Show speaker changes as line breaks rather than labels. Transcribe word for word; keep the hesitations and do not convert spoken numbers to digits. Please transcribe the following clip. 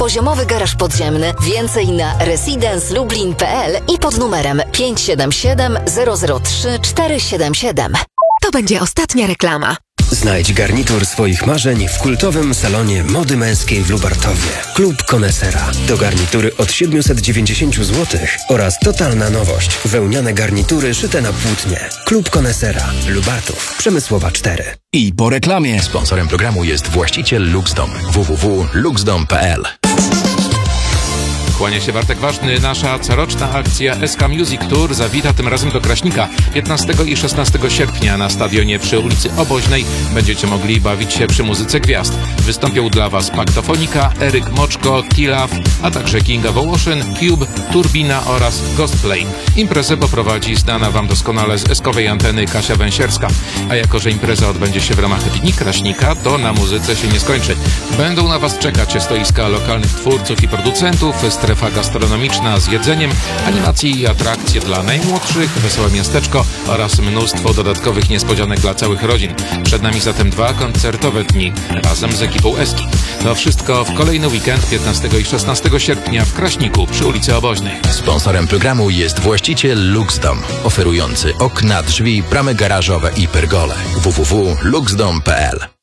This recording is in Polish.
Poziomowy garaż podziemny. Więcej na residence lublin kropka p l i pod numerem pięć siedem siedem zero zero trzy cztery siedem siedem.
To będzie ostatnia reklama.
Znajdź garnitur swoich marzeń w kultowym salonie mody męskiej w Lubartowie. Klub Konesera. To garnitury od siedemset dziewięćdziesiąt złotych oraz totalna nowość. Wełniane garnitury szyte na płótnie. Klub Konesera. Lubartów. Przemysłowa cztery.
I po reklamie. Sponsorem programu jest właściciel Luxdom. w w w kropka luxdom kropka p l.
Kłania się Bartek Ważny. Nasza coroczna akcja S K Music Tour zawita tym razem do Kraśnika. piętnastego i szesnastego sierpnia na stadionie przy ulicy Oboźnej będziecie mogli bawić się przy muzyce gwiazd. Wystąpią dla Was Paktofonika, Eryk Moczko, Tilaf, a także King of Ocean, Cube, Turbina oraz Ghostplay. Imprezę poprowadzi znana Wam doskonale z eskowej anteny Kasia Węsierska. A jako że impreza odbędzie się w ramach Dni Kraśnika, to na muzyce się nie skończy. Będą na Was czekać stoiska lokalnych twórców i producentów, strefa gastronomiczna z jedzeniem, animacje i atrakcje dla najmłodszych, wesołe miasteczko oraz mnóstwo dodatkowych niespodzianek dla całych rodzin. Przed nami zatem dwa koncertowe dni razem z ekipą Eski. To wszystko w kolejny weekend piętnastego i szesnastego sierpnia w Kraśniku przy ulicy Oboźnej.
Sponsorem programu jest właściciel Luxdom, oferujący okna, drzwi, bramy garażowe i pergole. w w w kropka luxdom kropka p l.